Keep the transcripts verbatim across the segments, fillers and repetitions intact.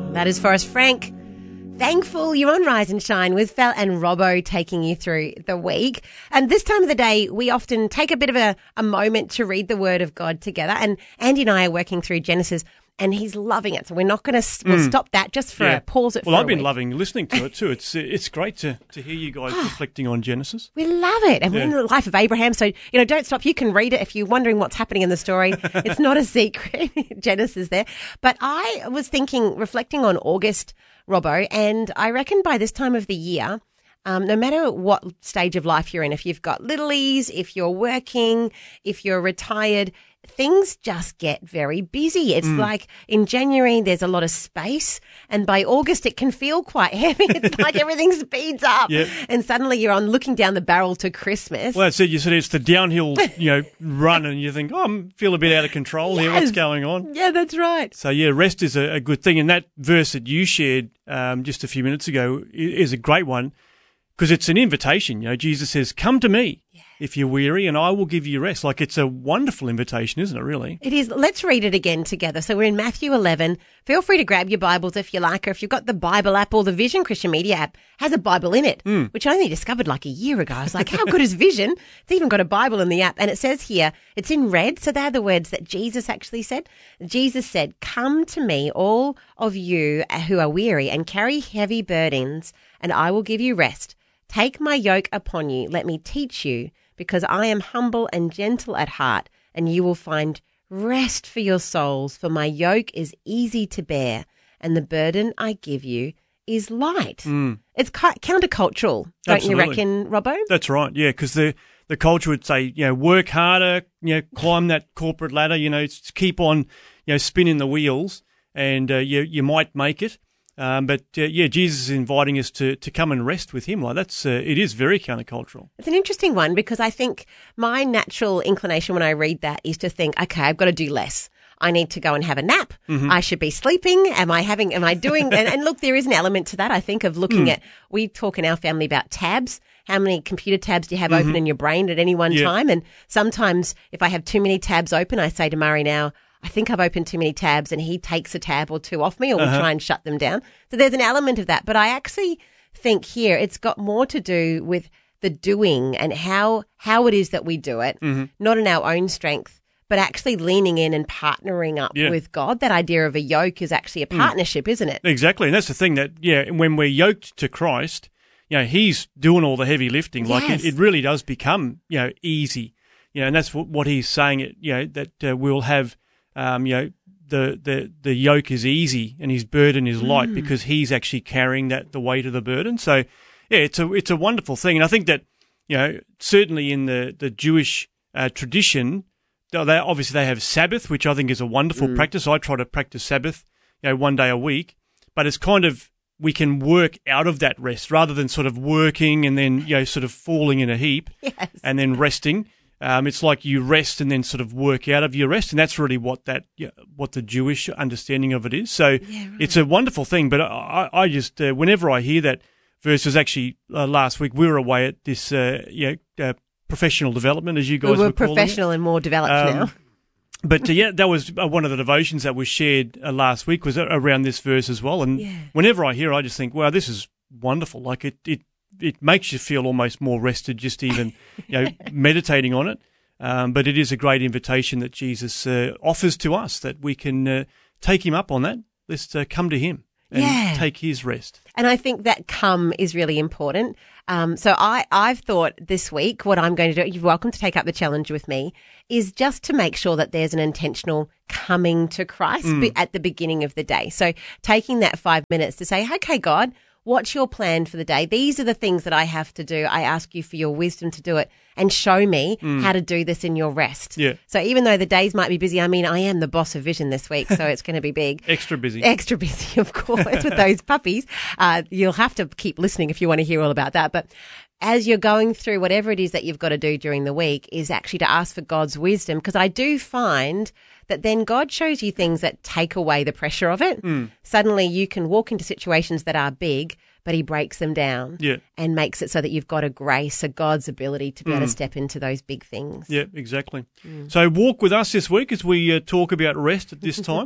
That is Forrest Frank. Thankful you're on Rise and Shine with Fel and Robbo taking you through the week. And this time of the day, we often take a bit of a, a moment to read the Word of God together. And Andy and I are working through Genesis, and he's loving it. So we're not going to we'll mm. stop that just for yeah. a pause it well, for I've a been week. loving listening to it too. It's it's great to, to hear you guys reflecting on Genesis. We love it. And yeah. we're in the life of Abraham. So, you know, don't stop. You can read it if you're wondering what's happening in the story. It's not a secret. Genesis there. But I was thinking, reflecting on August, Robbo, and I reckon by this time of the year, um, no matter what stage of life you're in, if you've got littlies, if you're working, if you're retired, things just get very busy. It's mm. like in January, there's a lot of space, and by August, it can feel quite heavy. It's like everything speeds up, yep. and suddenly you're on looking down the barrel to Christmas. Well, that's it. You said it's the downhill, you know, run, and you think, oh, I feel a bit out of control yes. here. What's going on? Yeah, that's right. So, yeah, rest is a, a good thing, and that verse that you shared um, just a few minutes ago is a great one because it's an invitation. You know, Jesus says, "Come to me." Yeah. If you're weary, and I will give you rest. Like, it's a wonderful invitation, isn't it, really? It is. Let's read it again together. So we're in Matthew eleven. Feel free to grab your Bibles if you like, or if you've got the Bible app or the Vision Christian Media app, has a Bible in it, mm. which I only discovered like a year ago. I was like, how good is Vision? It's even got a Bible in the app. And it says here, it's in red, so they're the words that Jesus actually said. Jesus said, "Come to me, all of you who are weary and carry heavy burdens, and I will give you rest. Take my yoke upon you. Let me teach you, because I am humble and gentle at heart, and you will find rest for your souls. For my yoke is easy to bear, and the burden I give you is light." Mm. It's countercultural, don't Absolutely. you reckon, Robbo? That's right, yeah, because the, the culture would say, you know, work harder, you know, climb that corporate ladder, you know, keep on, you know, spinning the wheels, and uh, you, you might make it. Um, but, uh, yeah, Jesus is inviting us to, to come and rest with him. Like that's uh, it is very countercultural. It's an interesting one because I think my natural inclination when I read that is to think, okay, I've got to do less. I need to go and have a nap. Mm-hmm. I should be sleeping. Am I having, am I doing, and, and look, there is an element to that, I think, of looking mm. at, we talk in our family about tabs. How many computer tabs do you have mm-hmm. open in your brain at any one yeah. time? And sometimes if I have too many tabs open, I say to Murray now, I think I've opened too many tabs, and he takes a tab or two off me, or we uh-huh. try and shut them down. So there's an element of that. But I actually think here it's got more to do with the doing and how how it is that we do it, mm-hmm. not in our own strength, but actually leaning in and partnering up yeah. with God. That idea of a yoke is actually a partnership, mm. isn't it? Exactly. And that's the thing that, yeah, when we're yoked to Christ, you know, he's doing all the heavy lifting. Like yes. it, it really does become, you know, easy. You know, and that's what, what he's saying, it, you know, that uh, we'll have, Um, you know, the, the, the yoke is easy and his burden is light mm. because he's actually carrying that, the weight of the burden. So, yeah, it's a, it's a wonderful thing. And I think that, you know, certainly in the, the Jewish uh, tradition, they obviously they have Sabbath, which I think is a wonderful mm. practice. I try to practice Sabbath, you know, one day a week, but it's kind of, we can work out of that rest rather than sort of working and then, you know, sort of falling in a heap yes. and then resting. Um, it's like you rest and then sort of work out of your rest, and that's really what that yeah, what the Jewish understanding of it is. So yeah, right. it's a wonderful thing. But I, I just uh, whenever I hear that verse, was actually uh, last week we were away at this uh, yeah uh, professional development, as you guys we were were calling professional it. and more developed um, now. But uh, yeah, that was uh, one of the devotions that was shared uh, last week was around this verse as well. And yeah. whenever I hear, it, I just think, wow, this is wonderful. Like it it. It makes you feel almost more rested just even, you know, meditating on it. Um, but it is a great invitation that Jesus uh, offers to us that we can uh, take him up on that. Let's uh, come to him and yeah. take his rest. And I think that come is really important. Um, so I, I've thought this week what I'm going to do, you're welcome to take up the challenge with me, is just to make sure that there's an intentional coming to Christ mm. at the beginning of the day. So taking that five minutes to say, okay, God, what's your plan for the day? These are the things that I have to do. I ask you for your wisdom to do it and show me mm. how to do this in your rest. Yeah. So even though the days might be busy, I mean, I am the boss of Vision this week, so it's going to be big. Extra busy. Extra busy, of course, with those puppies. Uh, you'll have to keep listening if you want to hear all about that. But as you're going through whatever it is that you've got to do during the week is actually to ask for God's wisdom, because I do find that then God shows you things that take away the pressure of it. Mm. Suddenly you can walk into situations that are big, but he breaks them down yeah. and makes it so that you've got a grace, a God's ability to be mm. able to step into those big things. Yeah, exactly. Mm. So walk with us this week as we uh, talk about rest at this time.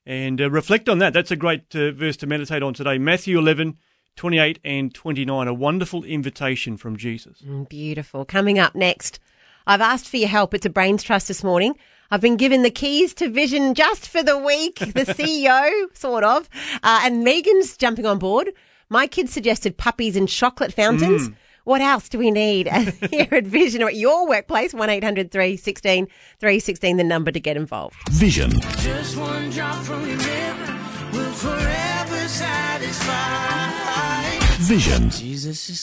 And uh, reflect on that. That's a great uh, verse to meditate on today. Matthew eleven, twenty-eight and twenty-nine, a wonderful invitation from Jesus. Mm, beautiful. Coming up next, I've asked for your help. It's a brains trust this morning. I've been given the keys to Vision just for the week, the C E O, sort of. Uh, and Megan's jumping on board. My kids suggested puppies and chocolate fountains. Mm. What else do we need here at Vision or at your workplace? one eight hundred three one six three one six, the number to get involved. Vision. Just one drop from your lip will forever satisfy. Vision. Jesus is